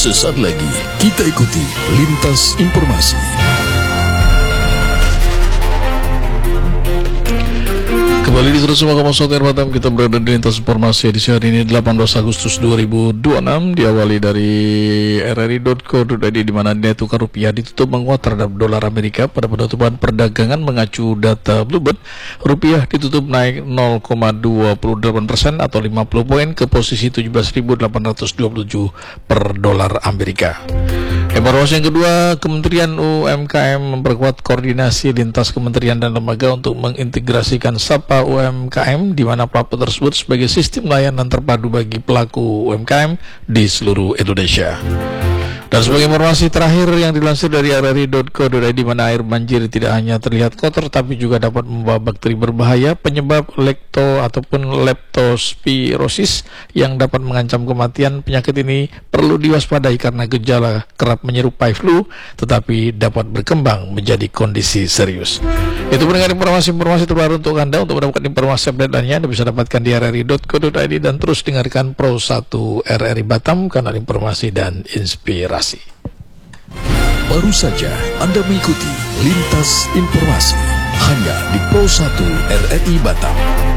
Sesaat lagi kita ikuti Lintas Informasi. Kembali di 105,1 Batam, kita berada di Lintas Informasi edisi hari ini 18 Agustus 2026. Diawali dari rri.co.id di mana nilai tukar rupiah ditutup menguat terhadap dolar Amerika pada penutupan perdagangan. Mengacu data Bloomberg, rupiah ditutup naik 0,28% atau 50 poin ke posisi 17.827 per dolar Amerika. Informasi yang kedua, Kementerian UMKM memperkuat koordinasi lintas kementerian dan lembaga untuk mengintegrasikan Sapa UMKM, di mana platform tersebut sebagai sistem layanan terpadu bagi pelaku UMKM di seluruh Indonesia. Dan sebagai informasi terakhir yang dilansir dari rri.co.id, di mana air banjir tidak hanya terlihat kotor tapi juga dapat membawa bakteri berbahaya penyebab leptospirosis yang dapat mengancam kematian. Penyakit ini perlu diwaspadai karena gejala kerap menyerupai flu tetapi dapat berkembang menjadi kondisi serius. Itu mendengar informasi-informasi terbaru untuk Anda. Untuk mendapatkan informasi update lainnya Anda bisa dapatkan di rri.co.id dan terus dengarkan Pro 1 RRI Batam, kanal informasi dan inspirasi. Baru saja Anda mengikuti Lintas Informasi hanya di Pro 1 RRI Batam.